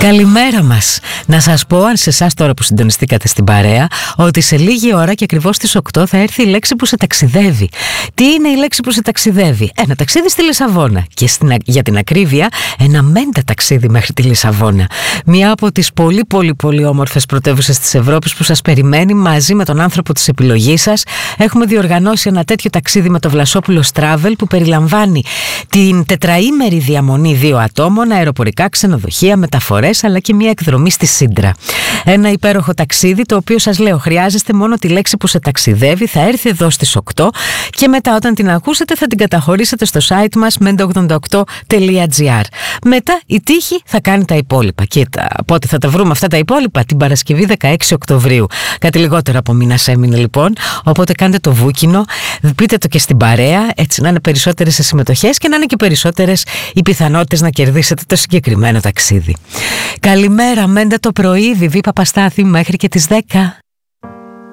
Καλημέρα μας. Να σας πω, αν σε εσάς τώρα που συντονιστήκατε στην παρέα, ότι σε λίγη ώρα και ακριβώς στις 8 θα έρθει η λέξη που σε ταξιδεύει. Τι είναι η λέξη που σε ταξιδεύει? Ένα ταξίδι στη Λισαβόνα και για την ακρίβεια ένα μέντα ταξίδι μέχρι τη Λισαβόνα. Μία από τις πολύ όμορφες πρωτεύουσες της Ευρώπης που σας περιμένει. Μαζί με τον άνθρωπο της επιλογής σας έχουμε διοργανώσει ένα τέτοιο ταξίδι με το Βλασόπουλος Travel που περιλαμβάνει την τετραήμερη διαμονή 2 ατόμων, αεροπορικά, ξενοδοχεία, μεταφορές αλλά και μια εκδρομή στη Σύντρα. Ένα υπέροχο ταξίδι, το οποίο σας λέω χρειάζεστε μόνο τη λέξη που σε ταξιδεύει. Θα έρθει εδώ στις 8 και μετά όταν την ακούσετε θα την καταχωρήσετε στο site μας mendo88.gr. Μετά η τύχη θα κάνει τα υπόλοιπα. Κοίτα, πότε θα τα βρούμε αυτά τα υπόλοιπα? Την Παρασκευή 16 Οκτωβρίου. Κάτι λιγότερο από μήνας έμεινε λοιπόν. Οπότε κάντε το βούκινο, πείτε το και στην παρέα, έτσι να είναι περισσότερες οι συμμετοχές και να είναι και περισσότερες οι πιθανότητες να κερδίσετε το συγκεκριμένο ταξίδι. Καλημέρα, Μέντα το πρωί, Βιβί Παπαστάθη, μέχρι και τις 10.